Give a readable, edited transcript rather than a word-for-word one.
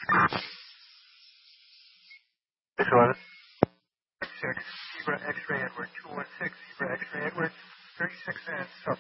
611. 6, Zebra X-ray Edward, 216, Zebra X-ray Edward, 36 minutes.